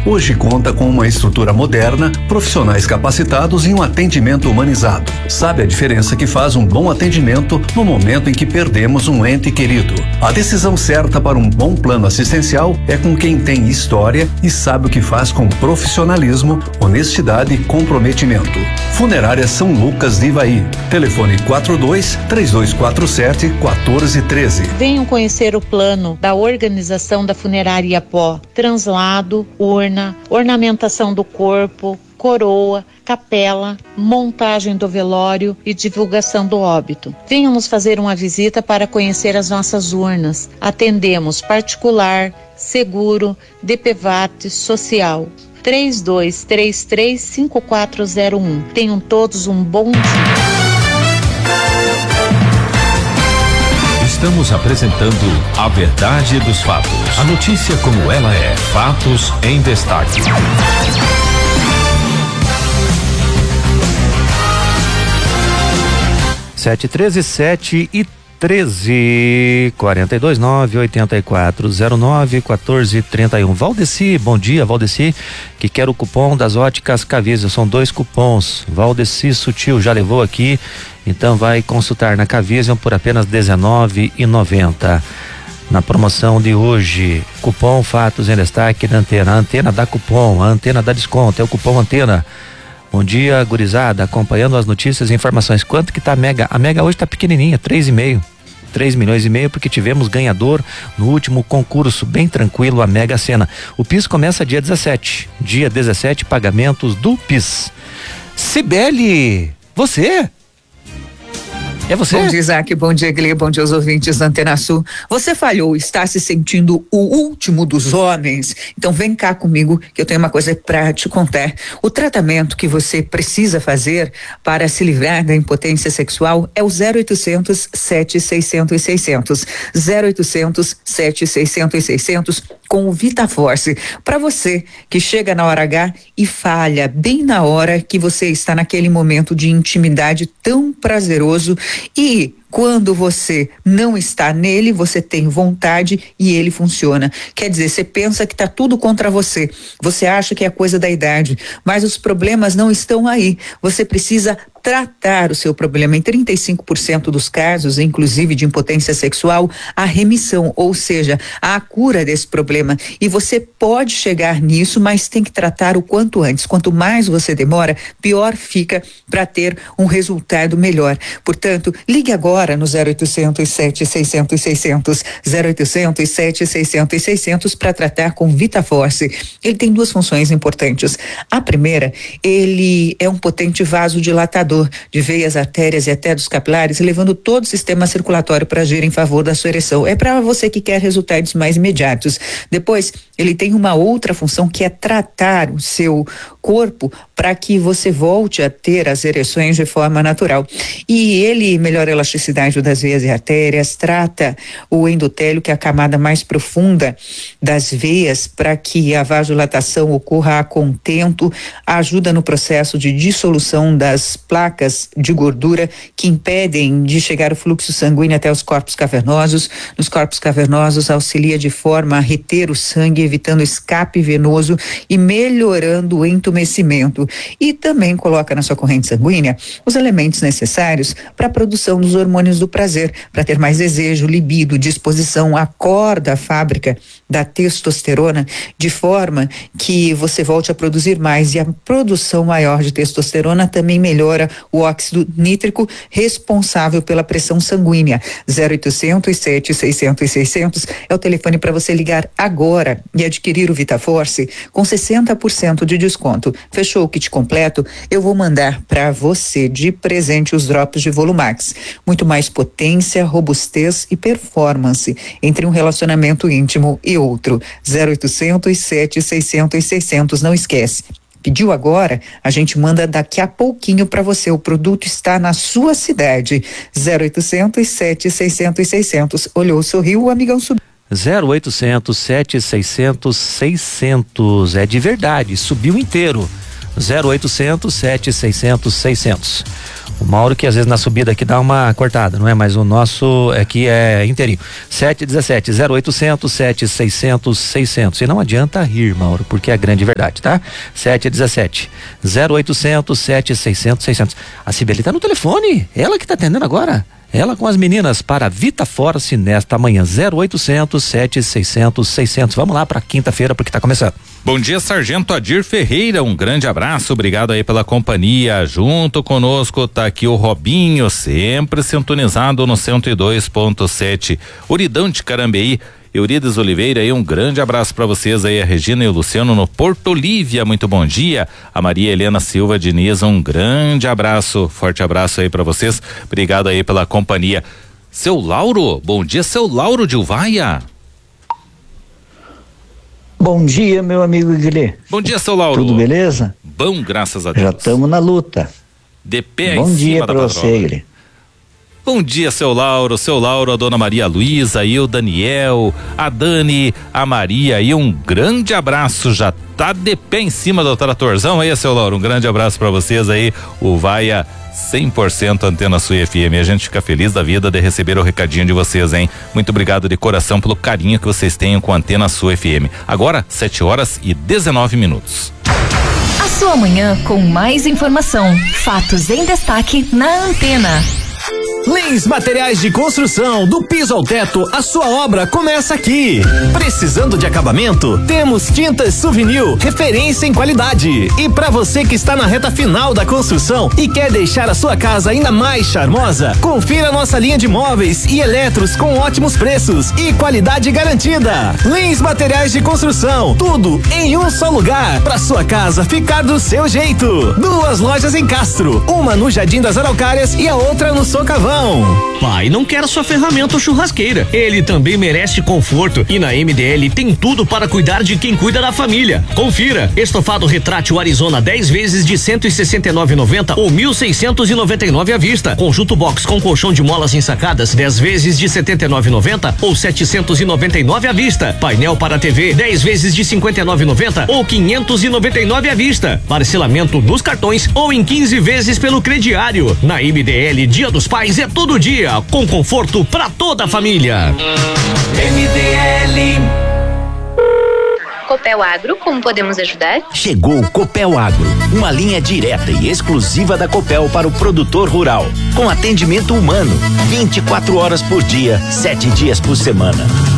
Hoje conta com uma estrutura moderna, profissionais capacitados e um atendimento humanizado. Sabe a diferença que faz um bom atendimento no momento em que perdemos um ente querido? A decisão certa para um bom plano assistencial é com quem tem história e sabe o que faz com profissionalismo, honestidade e comprometimento. Funerária São Lucas de Ivaí. Telefone 42-3247-1413. Venham conhecer o plano da organização da Funerária Iapó. Translado, urna, ornamentação do corpo, coroa, capela, montagem do velório e divulgação do óbito. Venham nos fazer uma visita para conhecer as nossas urnas. Atendemos particular, seguro, DPVAT, social. 3233-5401. Tenham todos um bom dia. Estamos apresentando a verdade dos fatos. A notícia como ela é. Fatos em destaque. Sete 42-9-8409-1431. Valdeci, bom dia, Valdeci, que quer o cupom das óticas Cavisa. São 2 cupons. Valdeci Sutil já levou aqui, então vai consultar na Cavisa por apenas R$19,90. Na promoção de hoje, cupom Fatos em Destaque da Antena. A Antena dá cupom, a Antena dá desconto, é o cupom Antena. Bom dia, gurizada, acompanhando as notícias e informações. Quanto que tá a Mega? A Mega hoje tá pequenininha, 3,5. 3 milhões e meio, porque tivemos ganhador no último concurso, bem tranquilo, a Mega Sena. O PIS começa dia 17. Dia 17, pagamentos do PIS. Cibele, você? É você? Bom dia, Isaac, bom dia, Glee, bom dia aos ouvintes da Antena Sul. Você falhou, está se sentindo o último dos homens? Então vem cá comigo que eu tenho uma coisa para te contar. O tratamento que você precisa fazer para se livrar da impotência sexual é o 0800 700 600. 0800 700 600 com o VitaForce. Para você que chega na hora H e falha bem na hora que você está naquele momento de intimidade tão prazeroso e quando você não está nele, você tem vontade e ele funciona. Quer dizer, você pensa que tá tudo contra você. Você acha que é coisa da idade, mas os problemas não estão aí. Você precisa tratar o seu problema. Em 35% dos casos, inclusive de impotência sexual, há remissão, ou seja, há a cura desse problema. E você pode chegar nisso, mas tem que tratar o quanto antes. Quanto mais você demora, pior fica para ter um resultado melhor. Portanto, ligue agora no 0800 700 600, 0800 700 600 para tratar com VitaForce. Ele tem 2 funções importantes. A primeira, ele é um potente vasodilatador de veias, artérias e até dos capilares, levando todo o sistema circulatório para agir em favor da sua ereção. É para você que quer resultados mais imediatos. Depois, ele tem uma outra função que é tratar o seu corpo para que você volte a ter as ereções de forma natural. E ele melhora a elasticidade das veias e artérias, trata o endotélio, que é a camada mais profunda das veias, para que a vasodilatação ocorra a contento, ajuda no processo de dissolução das placas de gordura que impedem de chegar o fluxo sanguíneo até os corpos cavernosos. Nos corpos cavernosos auxilia de forma a reter o sangue, evitando escape venoso e melhorando o entumecimento. E também coloca na sua corrente sanguínea os elementos necessários para a produção dos hormônios do prazer, para ter mais desejo, libido, disposição, acorda a fábrica da testosterona de forma que você volte a produzir mais, e a produção maior de testosterona também melhora o óxido nítrico, responsável pela pressão sanguínea. 0800 700 600 é o telefone para você ligar agora e adquirir o VitaForce com 60% de desconto. Fechou o kit completo? Eu vou mandar para você de presente os drops de Volumax. Muito mais potência, robustez e performance entre um relacionamento íntimo e outro. 0800 700 600. Não esquece. Pediu agora, a gente manda daqui a pouquinho para você. O produto está na sua cidade. 0800 700 600. Olhou, sorriu, o amigão subiu. 0800 700 600. É de verdade, subiu inteiro. 0800 700 600. O Mauro que às vezes na subida aqui dá uma cortada, não é? Mas o nosso aqui é inteirinho. 717 0800 700 600. E não adianta rir, Mauro, porque é a grande verdade, tá? 717 0800 700 600. A Cibele tá no telefone, ela que tá atendendo agora. Ela com as meninas para Vita Force nesta manhã, 0800 700 600. Vamos lá para quinta-feira porque tá começando. Bom dia, Sargento Adir Ferreira, um grande abraço, obrigado aí pela companhia. Junto conosco tá aqui o Robinho, sempre sintonizado no 102.7. Uridão de Carambeí, Eurides Oliveira, aí um grande abraço para vocês aí, a Regina e o Luciano no Porto Olívia, muito bom dia. A Maria Helena Silva Diniz, um grande abraço, forte abraço aí para vocês, obrigado aí pela companhia. Seu Lauro, bom dia, seu Lauro de Uvaia. Bom dia, meu amigo Guilherme. Bom dia, seu Lauro. Tudo beleza? Bom, graças a Deus. Já estamos na luta. De pé bom em dia cima para você, Guilherme. Bom dia, seu Lauro, a dona Maria Luísa e o Daniel, a Dani, a Maria e um grande abraço, já tá de pé em cima do tratorzão aí, seu Lauro, um grande abraço para vocês aí, o Vaia 100% Antena Sul FM, a gente fica feliz da vida de receber o recadinho de vocês, hein? Muito obrigado de coração pelo carinho que vocês têm com a Antena Sul FM. Agora, 7h19. A sua manhã com mais informação, fatos em destaque na Antena. Lins Materiais de Construção, do piso ao teto, a sua obra começa aqui. Precisando de acabamento? Temos Tintas Souvenir, referência em qualidade. E para você que está na reta final da construção e quer deixar a sua casa ainda mais charmosa, confira nossa linha de móveis e eletros com ótimos preços e qualidade garantida. Lins Materiais de Construção, tudo em um só lugar, para sua casa ficar do seu jeito. 2 lojas em Castro, uma no Jardim das Araucárias e a outra no Socavão. Pai não quer sua ferramenta ou churrasqueira, ele também merece conforto e na MDL tem tudo para cuidar de quem cuida da família. Confira, estofado retrátil Arizona 10 vezes de 169,90 ou 1.699 à vista. Conjunto box com colchão de molas ensacadas 10 vezes de 79,90 ou 799 à vista. Painel para TV 10 vezes de 59,90 ou 599 à vista. Parcelamento nos cartões ou em 15 vezes pelo crediário. Na MDL, Dia dos Pais é todo dia, com conforto para toda a família. MDL. Copel Agro, como podemos ajudar? Chegou o Copel Agro, uma linha direta e exclusiva da Copel para o produtor rural, com atendimento humano, 24 horas por dia, 7 dias por semana.